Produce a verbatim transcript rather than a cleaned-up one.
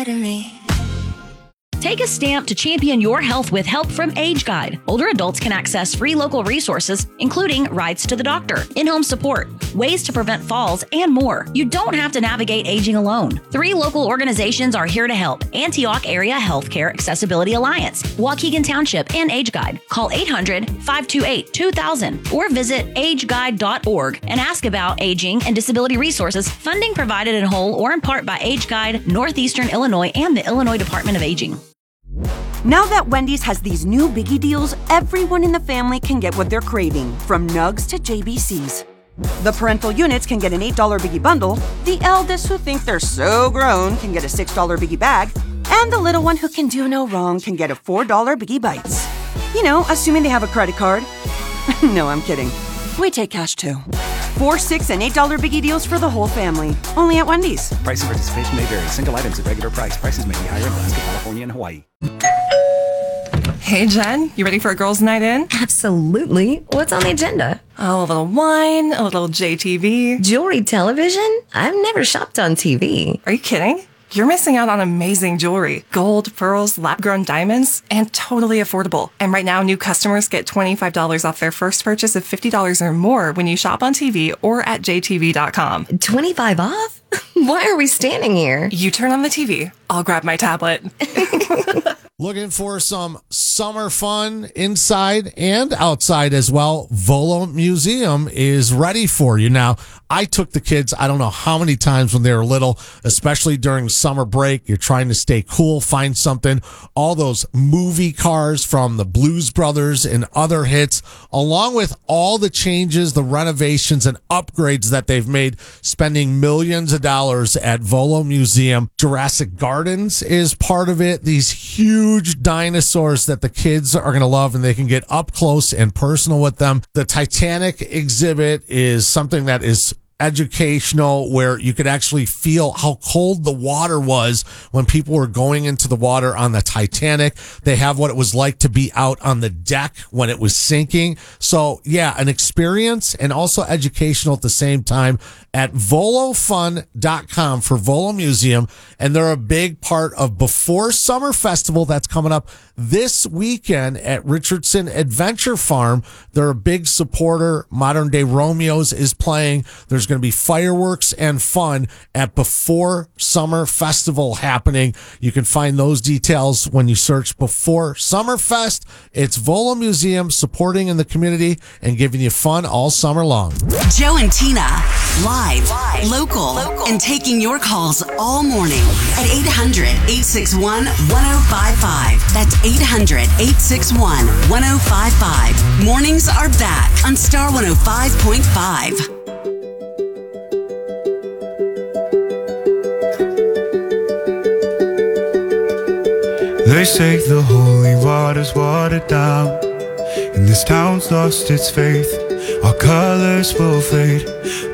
Take a stamp to champion your health with help from Age Guide. Older adults can access free local resources, including rides to the doctor, in-home support, ways to prevent falls, and more. You don't have to navigate aging alone. Three local organizations are here to help: Antioch Area Healthcare Accessibility Alliance, Waukegan Township, and Age Guide. Call eight hundred, five two eight, two thousand or visit age guide dot org and ask about aging and disability resources. Funding provided in whole or in part by Age Guide, Northeastern Illinois, and the Illinois Department of Aging. Now that Wendy's has these new biggie deals, everyone in the family can get what they're craving, from nugs to J B Cs. The parental units can get an eight dollar biggie bundle, the eldest who think they're so grown can get a six dollar biggie bag, and the little one who can do no wrong can get a four dollar biggie bites. You know, assuming they have a credit card. No, I'm kidding. We take cash too. Four, six, and eight dollar biggie deals for the whole family. Only at Wendy's. Price and participation may vary. Single items at regular price. Prices may be higher in Alaska, California, and Hawaii. Hey, Jen, you ready for a girls' night in? Absolutely. What's on the agenda? Oh, a little wine, a little J T V. Jewelry television? I've never shopped on T V. Are you kidding? You're missing out on amazing jewelry. Gold, pearls, lab-grown diamonds, and totally affordable. And right now, new customers get twenty-five dollars off their first purchase of fifty dollars or more when you shop on T V or at j t v dot com. twenty-five off? Why are we standing here? You turn on the T V. I'll grab my tablet. Looking for some summer fun inside and outside as well? Volo Museum is ready for you. Now, I took the kids, I don't know how many times when they were little, especially during summer break. You're trying to stay cool, find something. All those movie cars from the Blues Brothers and other hits, along with all the changes, the renovations and upgrades that they've made, spending millions of dollars at Volo Museum. Jurassic Gardens is part of it. These huge dinosaurs that the kids are going to love, and they can get up close and personal with them. The Titanic exhibit is something that is educational, where you could actually feel how cold the water was when people were going into the water on the Titanic. They have what it was like to be out on the deck when it was sinking. So yeah, an experience and also educational at the same time at volo fun dot com for Volo Museum. And they're a big part of Before Summer Festival that's coming up this weekend at Richardson Adventure Farm. They're a big supporter. Modern Day Romeos is playing. There's going to be fireworks and fun at Before Summer Festival happening. You can find those details when you search Before Summer Fest. It's Volo Museum supporting in the community and giving you fun all summer long. Joe and Tina, live, live local, local, and taking your calls all morning at eight hundred, eight six one, one oh five five. That's eight hundred, eight six one, one oh five five. Mornings are back on Star one oh five point five. They say the holy water's watered down, and this town's lost its faith. Our colors will fade.